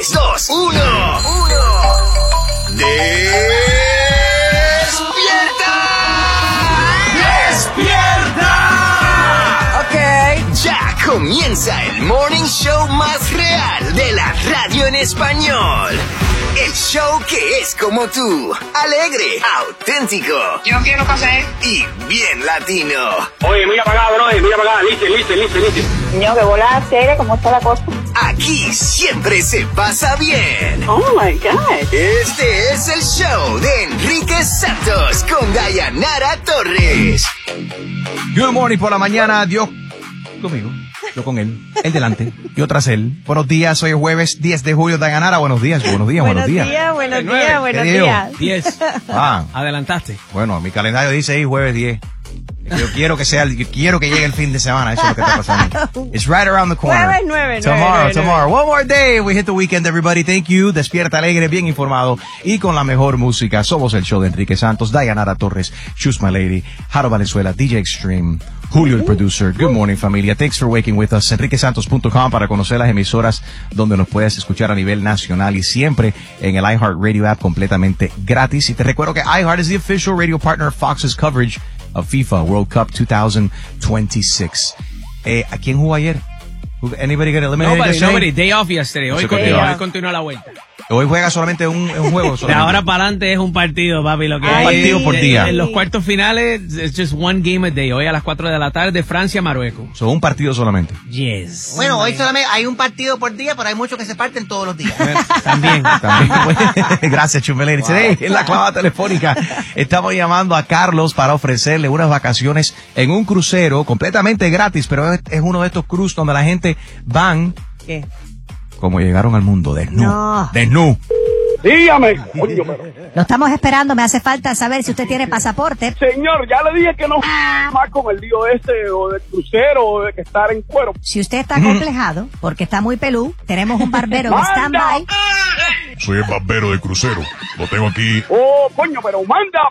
3, 2, 1. ¡Despierta! Ok. Ya comienza el morning show más real de la radio en español. El show que es como tú, alegre, auténtico. Yo quiero café. Y bien latino. Oye, mira para acá, bro, mira para acá, listen. Niño, que bola seria, ¿cómo está la cosa? Aquí siempre se pasa bien. Oh my God. Este es el show de Enrique Santos con Dayanara Torres. Good morning por la mañana, Dios conmigo, yo con él, él delante, yo tras él. Buenos días, hoy es jueves 10 de julio, Dayanara, buenos días. Buenos días. 10. Adelantaste. Bueno, mi calendario dice ahí jueves 10. Yo quiero que llegue el fin de semana, eso es lo que está pasando. It's right around the corner. Jueves 9. Tomorrow. One more day, we hit the weekend, everybody. Thank you. Despierta alegre, bien informado y con la mejor música. Somos el show de Enrique Santos, Dayanara Torres, Choose My Lady, Jaro Valenzuela, DJ Extreme, Julio el producer. Good morning, familia. Thanks for waking with us. enriquesantos.com para conocer las emisoras donde nos puedes escuchar a nivel nacional y siempre en el iHeartRadio app completamente gratis. Y te recuerdo que iHeart is the official radio partner of Fox's coverage of FIFA World Cup 2026. ¿A quién jugó ayer? Anybody get eliminated? Nobody. Day off yesterday. Hoy continúa la vuelta. Hoy juega solamente un juego. De ahora para adelante es un partido, papi. Lo que un partido por día. En los cuartos finales, it's just one game a day. Hoy a las 4 de la tarde, Francia-Marruecos. Son un partido solamente. Yes. Bueno, hoy solamente hay un partido por día, pero hay muchos que se parten todos los días. También. Gracias, Chumeleni. Wow. En la clavada telefónica estamos llamando a Carlos para ofrecerle unas vacaciones en un crucero completamente gratis, pero es uno de estos cruceros donde la gente van... ¿Qué? Como llegaron al mundo, desnudo. No. Desnudo. Dígame, coño, Lo estamos esperando, me hace falta saber si usted tiene pasaporte. señor, ya le dije que no más con el lío o de crucero, o de que estar en cuero. Si usted está complejado, porque está muy pelú, tenemos un barbero en stand-by. Soy el barbero de crucero. Lo tengo aquí. Oh, coño, pero manda.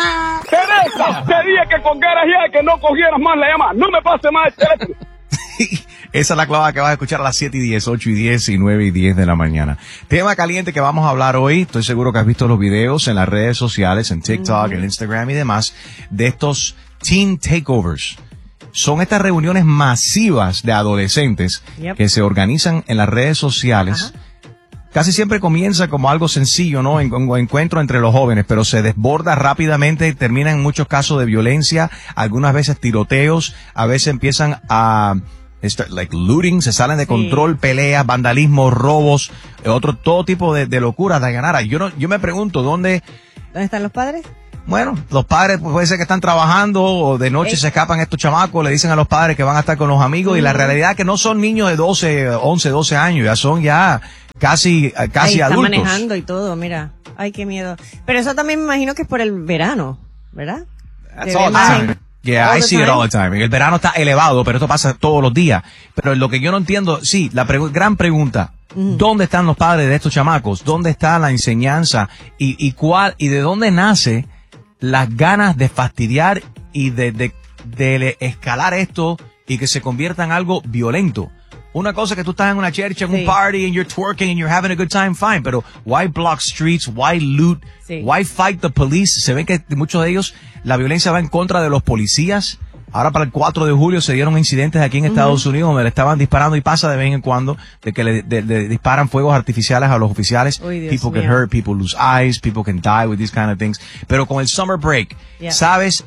Teresa, te dije que colgaras ya, que no cogieras más la llamada. No me pase más el teléfono. Esa es la clavada que vas a escuchar a las 7 y 10, 8 y 10 y 9 y 10 de la mañana. Tema caliente que vamos a hablar hoy. Estoy seguro que has visto los videos en las redes sociales, en TikTok, en Instagram y demás, de estos teen takeovers. Son estas reuniones masivas de adolescentes que se organizan en las redes sociales. Casi siempre comienza como algo sencillo, ¿no? Encuentro entre los jóvenes, pero se desborda rápidamente y termina en muchos casos de violencia, algunas veces tiroteos, a veces empiezan a looting, se salen de control, peleas, vandalismo, robos, todo tipo de locuras, Dayanara. Yo me pregunto, ¿dónde están los padres? Bueno, los padres puede ser que están trabajando o de noche se escapan estos chamacos, le dicen a los padres que van a estar con los amigos y la realidad es que no son niños de 11, 12 años, ya son casi están adultos. Manejando y todo, mira. Ay, qué miedo. Pero eso también me imagino que es por el verano, ¿verdad? That's all the time. Yeah, I see it all the time. El verano está elevado, pero esto pasa todos los días. Pero lo que yo no entiendo, la gran pregunta, ¿dónde están los padres de estos chamacos? ¿Dónde está la enseñanza? ¿Y de dónde nace las ganas de fastidiar y de escalar esto y que se convierta en algo violento? Una cosa que tú estás en una church, en un party, and you're twerking and you're having a good time, fine. Pero why block streets? Why loot? Why fight the police? Se ve que muchos de ellos, la violencia va en contra de los policías. Ahora para el 4 de julio se dieron incidentes aquí en Estados Unidos donde le estaban disparando y pasa de vez en cuando de que le disparan fuegos artificiales a los oficiales. People get hurt, people lose eyes, people can die with these kind of things. Pero con el summer break, ¿sabes?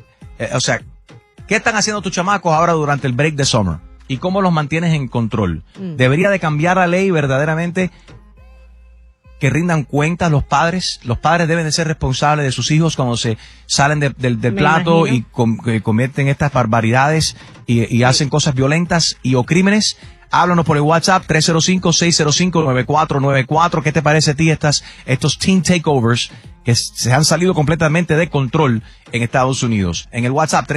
¿Qué están haciendo tus chamacos ahora durante el break de summer? ¿Y cómo los mantienes en control? ¿Debería de cambiar la ley verdaderamente que rindan cuentas los padres? Los padres deben de ser responsables de sus hijos cuando se salen del plato y cometen estas barbaridades y hacen cosas violentas o crímenes. Háblanos por el WhatsApp 305-605-9494. ¿Qué te parece a ti estos teen takeovers que se han salido completamente de control en Estados Unidos? En el WhatsApp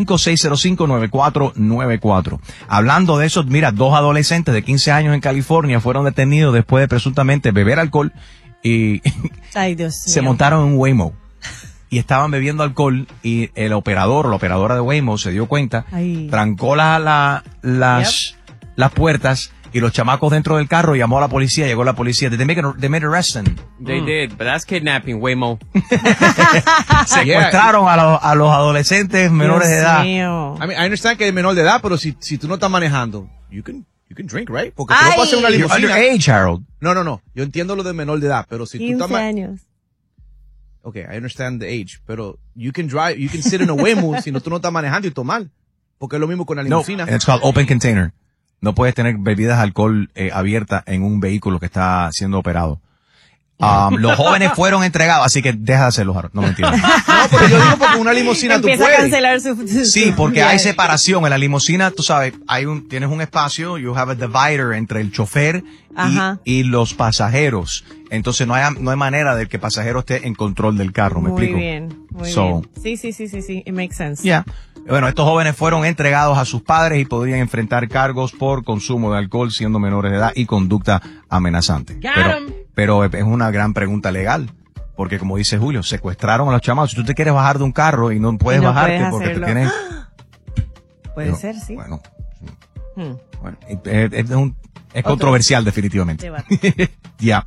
305-605-9494. Hablando de eso, mira, 2 adolescentes de 15 años en California fueron detenidos después de presuntamente beber alcohol y se montaron en un Waymo. Y estaban bebiendo alcohol y el operador o la operadora de Waymo se dio cuenta, trancó las puertas y los chamacos dentro del carro, llamó a la policía, llegó la policía. They made arrest them. They did, but that's kidnapping, way more. Secuestraron a los adolescentes menores de edad. Mío. I mean, I understand que es menor de edad, pero si tú no estás manejando, you can drink, right? Porque tú no pasas una You're limusina. underage, Harold. No. Yo entiendo lo de menor de edad, pero si tú 15 estás años. Okay, I understand the age, pero you can drive, you can sit in a Waymo si tú no estás manejando y tomar. Porque es lo mismo con la No, limusina. it's called open container. No puedes tener bebidas de alcohol abiertas en un vehículo que está siendo operado. Los jóvenes fueron entregados, así que deja de hacerlo, Harold. No me entiendes. No, pero yo digo porque una limusina tú Empieza a puedes. cancelar su Sí, porque hay viaje. separación en la limusina, tú sabes, tienes un espacio, you have a divider entre el chofer Ajá. y los pasajeros. Entonces no hay manera de que el pasajero esté en control del carro, ¿me explico? Muy bien. Sí. It makes sense. Yeah. Bueno, estos jóvenes fueron entregados a sus padres y podrían enfrentar cargos por consumo de alcohol siendo menores de edad y conducta amenazante. Pero es una gran pregunta legal. Porque como dice Julio, secuestraron a los chamados. Si tú te quieres bajar de un carro y no puedes bajarte porque hacerlo. te tienes... Puede ser, sí. Bueno, es controversial definitivamente. Ya.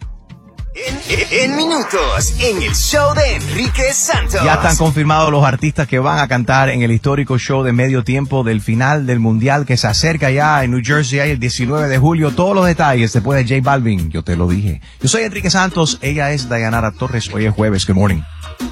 En minutos, en el show de Enrique Santos. Ya están confirmados los artistas que van a cantar en el histórico show de medio tiempo del final del Mundial que se acerca ya en New Jersey el 19 de julio. Todos los detalles después de J Balvin, yo te lo dije. Yo soy Enrique Santos, ella es Dayanara Torres, hoy es jueves. Good morning.